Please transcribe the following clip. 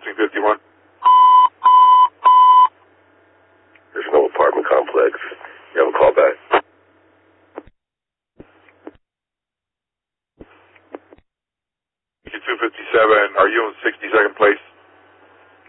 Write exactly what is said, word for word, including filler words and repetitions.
Crossing fifty-one. There's no apartment complex. You have a call back. two fifty-seven, are you in sixty-second place?